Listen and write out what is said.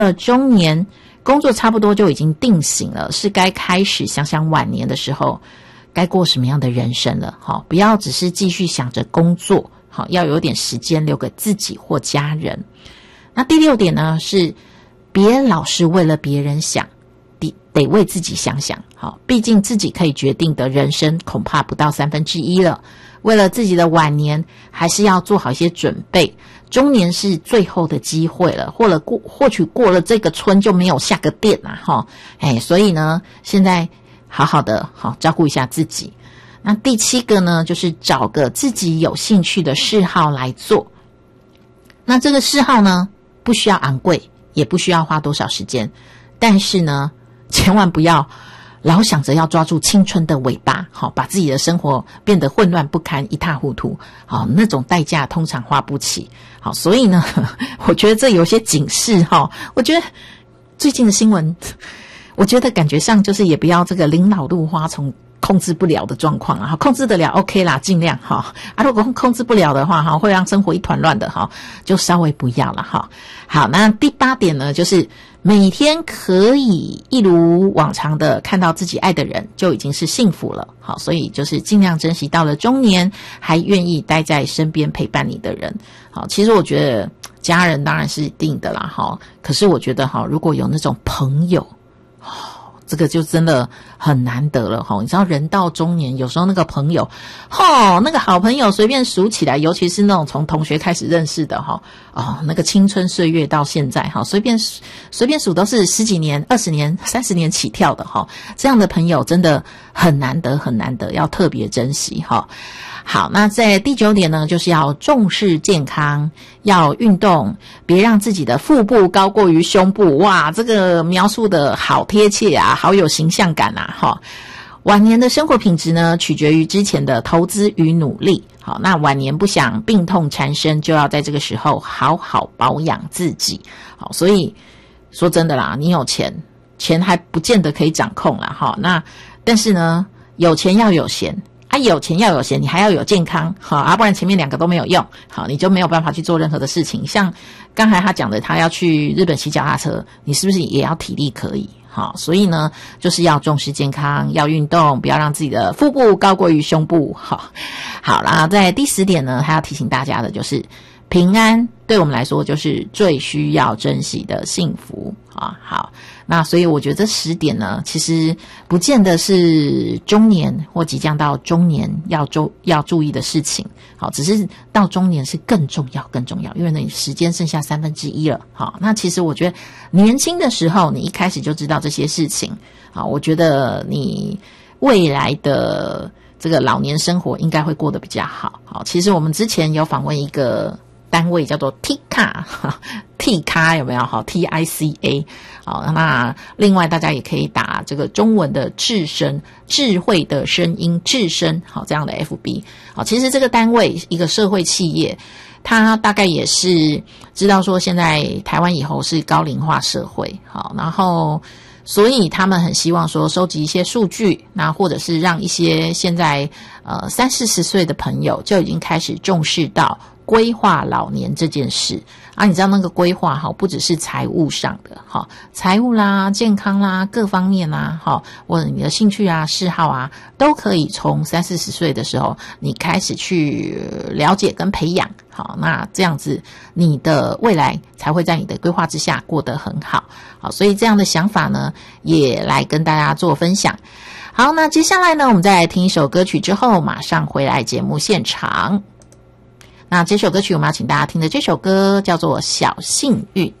中年工作差不多就已经定型了，是该开始想想晚年的时候该过什么样的人生了。好，不要只是继续想着工作，好，要有点时间留给自己或家人。那第6点呢，是别老是为了别人想，得为自己想想。好，毕竟自己可以决定的人生恐怕不到1/3了。为了自己的晚年，还是要做好一些准备。中年是最后的机会了，或许过了这个村就没有下个店啊，所以呢，现在好好的照顾一下自己。那第7个呢，就是找个自己有兴趣的嗜好来做。那这个嗜好呢，不需要昂贵，也不需要花多少时间，但是呢，千万不要老想着要抓住青春的尾巴，把自己的生活变得混乱不堪，一塌糊涂，那种代价通常花不起。好，所以呢，我觉得这有些警示我觉得最近的新闻，我觉得感觉上就是也不要这个临老入花丛控制不了的状况啊，控制得了 OK 啦，尽量如果控制不了的话会让生活一团乱的就稍微不要了好，那第8点呢，就是每天可以一如往常的看到自己爱的人，就已经是幸福了。好，所以就是尽量珍惜到了中年还愿意待在身边陪伴你的人。好，其实我觉得家人当然是一定的啦可是我觉得如果有那种朋友这个就真的很难得了你知道人到中年，有时候那个朋友那个好朋友随便数起来，尤其是那种从同学开始认识的那个青春岁月到现在随便数都是10几年、20年、30年起跳的这样的朋友真的很难得很难得，要特别珍惜好，那在第9点呢，就是要重视健康，要运动，别让自己的腹部高过于胸部。哇，这个描述的好贴切啊，好有形象感啊晚年的生活品质呢，取决于之前的投资与努力。好，那晚年不想病痛缠身，就要在这个时候好好保养自己。好，所以说真的啦，你有钱还不见得可以掌控啦那但是呢，有钱要有闲。有钱要有闲，你还要有健康不然前面2个都没有用，你就没有办法去做任何的事情。像刚才他讲的，他要去日本骑脚踏车，你是不是也要体力可以？所以呢，就是要重视健康，要运动，不要让自己的腹部高过于胸部。好啦，在第10点呢，他要提醒大家的就是平安对我们来说就是最需要珍惜的幸福好，那所以我觉得这10点呢，其实不见得是中年或即将到中年要注意的事情。好，只是到中年是更重要，因为呢，时间剩下1/3了。好，那其实我觉得年轻的时候，你一开始就知道这些事情。好，我觉得你未来的这个老年生活应该会过得比较好。好，其实我们之前有访问一个单位叫做 TICA 有没有TICA 好，那另外大家也可以打这个中文的智慧的声音智声好这样的 FB 好，其实这个单位一个社会企业，它大概也是知道说现在台湾以后是高龄化社会好，然后所以他们很希望说收集一些数据，那或者是让一些现在30-40岁的朋友就已经开始重视到规划老年这件事你知道那个规划不只是财务上的财务啦、健康啦各方面啦或者你的兴趣啊、嗜好啊，都可以从30-40岁的时候你开始去了解跟培养那这样子你的未来才会在你的规划之下过得很好所以这样的想法呢，也来跟大家做分享。好，那接下来呢，我们再来听一首歌曲之后马上回来节目现场。那这首歌曲我们要请大家听的这首歌叫做《小幸运》。